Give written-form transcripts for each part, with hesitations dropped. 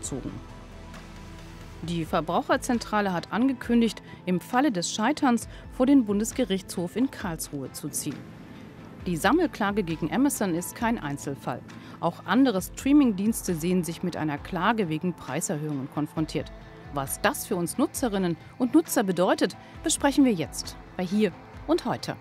gezogen. Die Verbraucherzentrale hat angekündigt, im Falle des Scheiterns vor den Bundesgerichtshof in Karlsruhe zu ziehen. Die Sammelklage gegen Amazon ist kein Einzelfall. Auch andere Streamingdienste sehen sich mit einer Klage wegen Preiserhöhungen konfrontiert. Was das für uns Nutzerinnen und Nutzer bedeutet, besprechen wir jetzt bei Hier und Heute.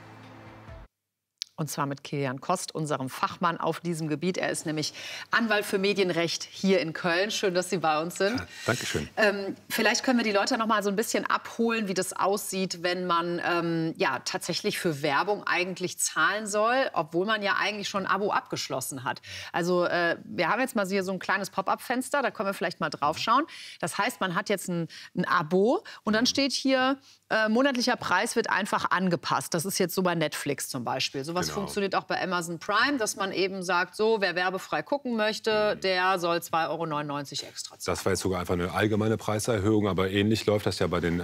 Und zwar mit Kilian Kost, unserem Fachmann auf diesem Gebiet. Er ist nämlich Anwalt für Medienrecht hier in Köln. Schön, dass Sie bei uns sind. Ja, Dankeschön. Vielleicht können wir die Leute noch mal so ein bisschen abholen, wie das aussieht, wenn man ja, tatsächlich für Werbung eigentlich zahlen soll, obwohl man ja eigentlich schon ein Abo abgeschlossen hat. Also wir haben jetzt mal hier so ein kleines Pop-up-Fenster, da können wir vielleicht mal drauf schauen. Das heißt, man hat jetzt ein Abo und dann steht hier, monatlicher Preis wird einfach angepasst. Das ist jetzt so bei Netflix zum Beispiel. Sowas funktioniert auch bei Amazon Prime, dass man eben sagt, so, wer werbefrei gucken möchte, der soll 2,99 € extra zahlen. Das war jetzt sogar einfach eine allgemeine Preiserhöhung, aber ähnlich läuft das ja bei den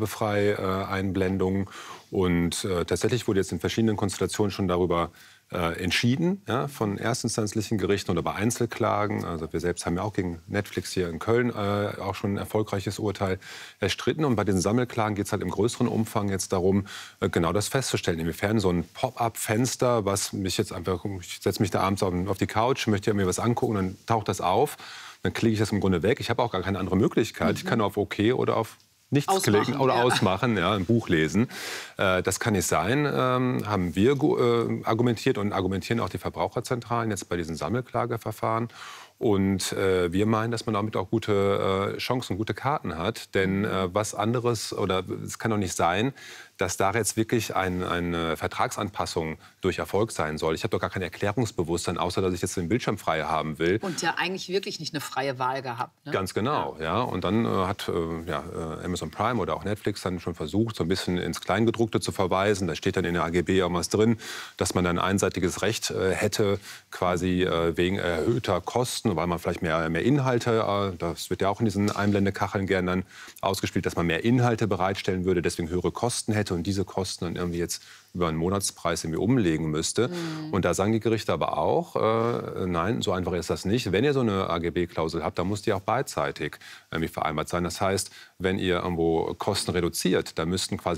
werbefrei-Einblendungen. Und tatsächlich wurde jetzt in verschiedenen Konstellationen schon darüber entschieden, ja, von erstinstanzlichen Gerichten oder bei Einzelklagen. Also wir selbst haben ja auch gegen Netflix hier in Köln auch schon ein erfolgreiches Urteil erstritten. Und bei den Sammelklagen geht es halt im größeren Umfang jetzt darum, genau das festzustellen. Inwiefern so ein Pop-up-Fenster, was mich jetzt einfach, ich setze mich da abends auf die Couch, möchte mir was angucken, dann taucht das auf. Dann klicke ich das im Grunde weg. Ich habe auch gar keine andere Möglichkeit. Ich kann auf OK oder auf nichts klicken oder ausmachen, ja, ein Buch lesen. Das kann nicht sein, haben wir argumentiert und argumentieren auch die Verbraucherzentralen jetzt bei diesen Sammelklageverfahren. Und wir meinen, dass man damit auch gute Chancen, gute Karten hat. Denn was anderes, oder es kann doch nicht sein, dass da jetzt wirklich eine Vertragsanpassung durch Erfolg sein soll. Ich habe doch gar kein Erklärungsbewusstsein, außer dass ich jetzt den Bildschirm frei haben will. Und ja eigentlich wirklich nicht eine freie Wahl gehabt. Ne? Ganz genau, ja. Und dann hat Amazon Prime oder auch Netflix dann schon versucht, so ein bisschen ins Kleingedruckte zu verweisen. Da steht dann in der AGB auch was drin, dass man dann ein einseitiges Recht hätte, quasi wegen erhöhter Kosten, weil man vielleicht mehr Inhalte, das wird ja auch in diesen Einblendekacheln gerne dann ausgespielt, dass man mehr Inhalte bereitstellen würde, deswegen höhere Kosten hätte und diese Kosten dann irgendwie jetzt über einen Monatspreis irgendwie umlegen müsste. Und da sagen die Gerichte aber auch, nein, so einfach ist das nicht. Wenn ihr so eine AGB-Klausel habt, dann muss die auch beidseitig irgendwie vereinbart sein. Das heißt, wenn ihr irgendwo Kosten reduziert, dann müssten quasi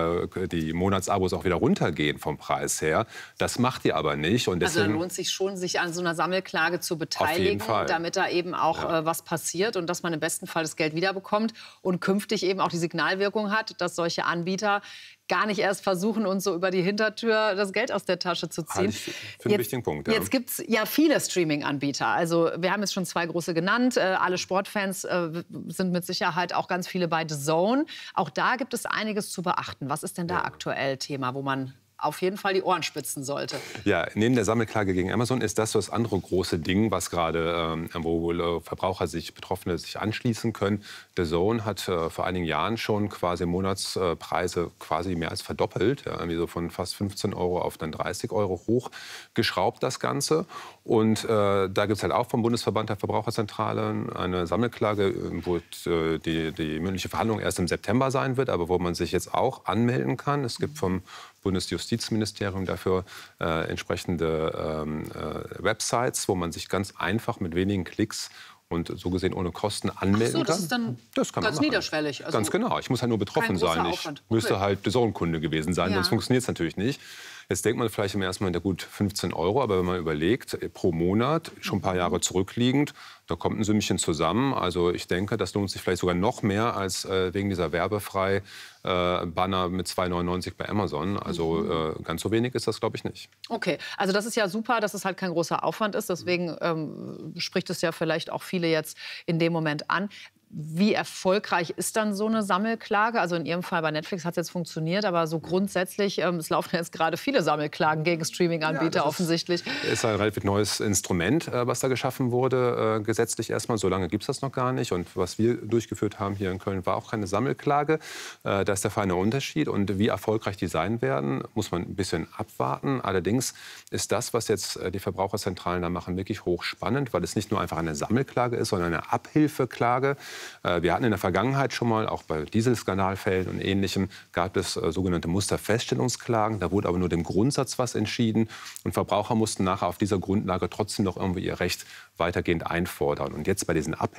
die Monatsabos auch wieder runtergehen vom Preis her. Das macht ihr aber nicht. Und deswegen, also lohnt sich schon, sich an so einer Sammelklage zu beteiligen, damit da eben auch was passiert und dass man im besten Fall das Geld wiederbekommt und künftig eben auch die Signalwirkung hat, dass solche Anbieter gar nicht erst versuchen, uns so über die Hintertür das Geld aus der Tasche zu ziehen. Für einen wichtigen Punkt. Ja. Jetzt gibt es ja viele Streaming-Anbieter. Also wir haben jetzt schon 2 große genannt. Alle Sportfans sind mit Sicherheit auch ganz viele bei The Zone. Auch da gibt es einiges zu beachten. Was ist denn da aktuell Thema, wo man auf jeden Fall die Ohren spitzen sollte? Ja, neben der Sammelklage gegen Amazon ist das andere große Ding, was gerade, wo Verbraucher Betroffene sich anschließen können. The Zone hat vor einigen Jahren schon quasi Monatspreise quasi mehr als verdoppelt, ja, irgendwie so von fast 15 € auf dann 30 € hochgeschraubt, das Ganze. Und da gibt es halt auch vom Bundesverband der Verbraucherzentralen eine Sammelklage, wo die mündliche Verhandlung erst im September sein wird, aber wo man sich jetzt auch anmelden kann. Es gibt vom Bundesjustizministerium dafür entsprechende Websites, wo man sich ganz einfach mit wenigen Klicks und so gesehen ohne Kosten anmelden kann. Das ist dann ganz niederschwellig. Also ganz genau. Ich muss halt nur betroffen sein. Ich müsste halt The-Zone-Kunde gewesen sein, sonst funktioniert es natürlich nicht. Jetzt denkt man vielleicht im ersten Moment, gut, 15 €, aber wenn man überlegt, pro Monat, schon ein paar Jahre zurückliegend, da kommt ein Sümmchen zusammen. Also ich denke, das lohnt sich vielleicht sogar noch mehr als wegen dieser werbefrei Banner mit 2,99 € bei Amazon. Also ganz so wenig ist das, glaube ich, nicht. Okay, also das ist ja super, dass es halt kein großer Aufwand ist. Deswegen spricht es ja vielleicht auch viele jetzt in dem Moment an. Wie erfolgreich ist dann so eine Sammelklage? Also in Ihrem Fall bei Netflix hat es jetzt funktioniert, aber so grundsätzlich, es laufen jetzt gerade viele Sammelklagen gegen Streaming-Anbieter offensichtlich. Das ist ein relativ neues Instrument, was da geschaffen wurde, gesetzlich erstmal. So lange gibt es das noch gar nicht. Und was wir durchgeführt haben hier in Köln, war auch keine Sammelklage. Da ist der feine Unterschied. Und wie erfolgreich die sein werden, muss man ein bisschen abwarten. Allerdings ist das, was jetzt die Verbraucherzentralen da machen, wirklich hochspannend, weil es nicht nur einfach eine Sammelklage ist, sondern eine Abhilfeklage. Wir hatten in der Vergangenheit schon mal, auch bei Dieselskandalfällen und Ähnlichem, gab es sogenannte Musterfeststellungsklagen. Da wurde aber nur dem Grundsatz was entschieden. Und Verbraucher mussten nachher auf dieser Grundlage trotzdem noch irgendwie ihr Recht weitergehend einfordern. Und jetzt bei diesen